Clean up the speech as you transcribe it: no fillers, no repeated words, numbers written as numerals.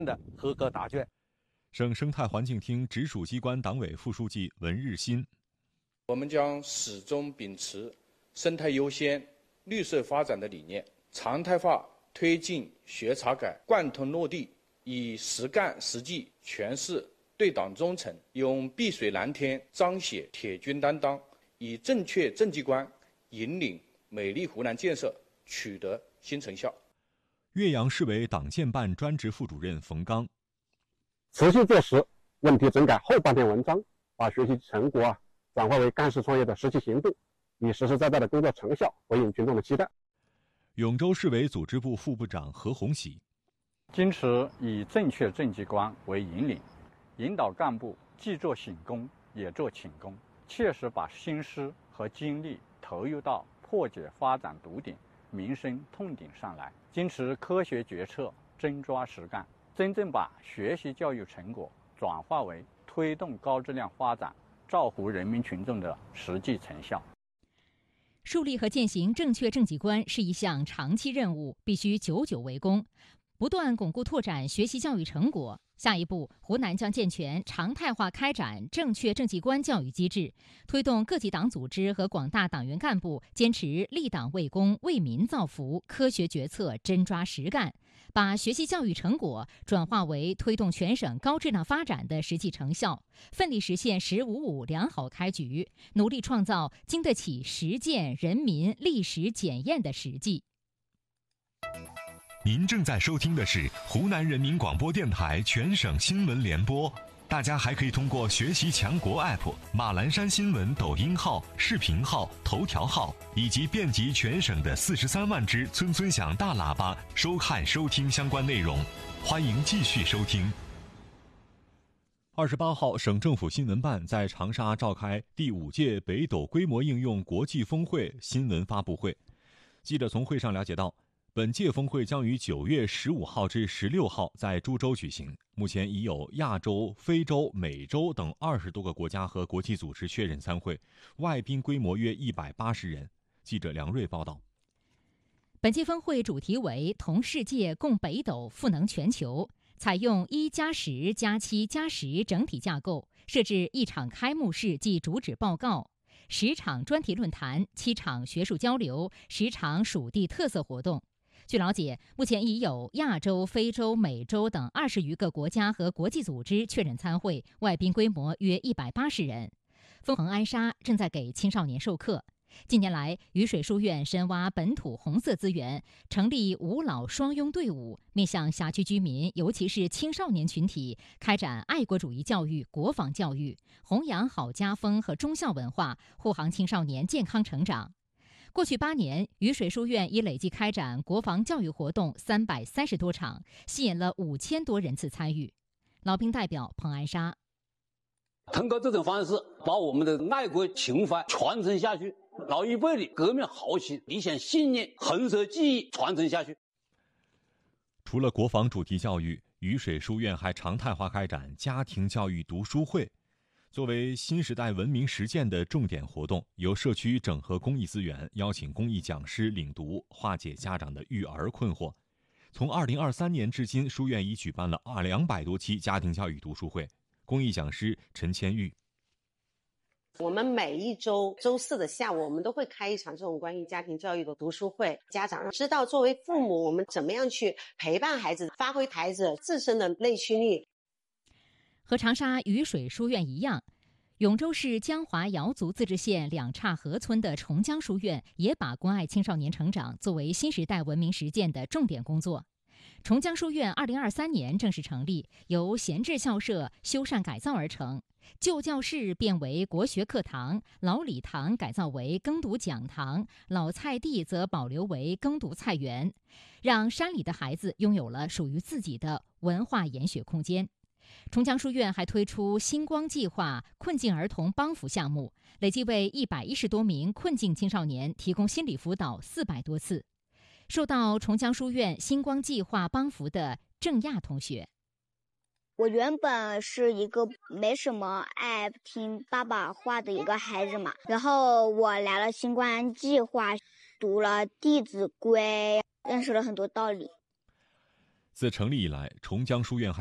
的合格答卷。 省生态环境厅直属机关党委副书记文日新： 我们将始终秉持生态优先、绿色发展的理念，常态化推进学查改，贯通落地，以实干实际诠释对党忠诚，用碧水蓝天彰显铁军担当，以正确政绩观引领美丽湖南建设取得新成效。 岳阳市委党建办专职副主任冯刚： 持续做实问题整改后半篇文章，把学习成果转化为干事创业的实际行动，以实实在在的工作成效回应群众的期待。 永州市委组织部副部长何红喜： 坚持以正确政绩观为引领，引导干部既做醒工也做寝工，切实把心思和精力投入到破解发展堵点、民生痛点上来，坚持科学决策，真抓实干，真正把学习教育成果转化为推动高质量发展、造福人民群众的实际成效。 树立和践行正确政绩观是一项长期任务，必须久久为功，不断巩固拓展学习教育成果。下一步，湖南将健全常态化开展正确政绩观教育机制，推动各级党组织和广大党员干部坚持立党为公、为民造福，科学决策，真抓实干，把学习教育成果转化为推动全省高质量发展的实际成效，奋力实现“10+5+5”良好开局，努力创造经得起实践、人民历史检验的实际。 您正在收听的是湖南人民广播电台全省新闻联播。大家还可以通过学习强国 App、马栏山新闻抖音号、视频号、头条号以及遍及全省的43万只村村响大喇叭收看收听相关内容。欢迎继续收听。 28号，省政府新闻办在长沙召开第5届北斗规模应用国际峰会新闻发布会。记者从会上了解到，本届峰会将于9月15号至16号在株洲举行。目前已有亚洲、非洲、美洲等20多个国家和国际组织确认参会，外宾规模约180人。记者梁瑞报道。 本届峰会主题为同世界共北斗赋能全球，采用1+10+7+10整体架构，设置1场开幕式暨主旨报告，10场专题论坛，7场学术交流，10场属地特色活动。据了解，目前已有亚洲、非洲、美洲等20余个国家和国际组织确认参会，外宾规模约180人。蓬安沙正在给青少年授课。近年来，渝水书院深挖本土红色资源，成立吴老双拥队伍，面向辖区居民，尤其是青少年群体，开展爱国主义教育、国防教育，弘扬好家风和忠孝文化，护航青少年健康成长。过去8年，渝水书院已累计开展国防教育活动330多场，吸引了5000多人次参与。老兵代表彭安沙： 通过这种方式，把我们的爱国情怀传承下去，老一辈的革命豪情、理想信念、红色记忆传承下去。 除了国防主题教育，渝水书院还常态化开展家庭教育读书会。作为新时代文明实践的重点活动，由社区整合公益资源，邀请公益讲师领读，化解家长的育儿困惑。从2023年至今，书院已举办了200多期家庭教育读书会。公益讲师陈千玉： 我们每一周周4的下午，我们都会开一场这种关于家庭教育的读书会，家长知道作为父母，我们怎么样去陪伴孩子，发挥孩子自身的内驱力。 和长沙渝水书院一样，永州市江华瑶族自治县两岔河村的崇江书院也把关爱青少年成长作为新时代文明实践的重点工作。崇江书院2023年正式成立，由闲置校舍修缮改造而成，旧教室变为国学课堂，老礼堂改造为耕读讲堂，老菜地则保留为耕读菜园，让山里的孩子拥有了属于自己的文化研学空间。崇江书院还推出星光计划困境儿童帮扶项目，累计为110多名困境青少年提供心理辅导400多次。受到崇江书院星光计划帮扶的郑亚同学： 我原本是一个没什么爱听爸爸话的一个孩子嘛，然后我来了星光计划，读了《弟子规》，认识了很多道理。 自成立以来，崇江书院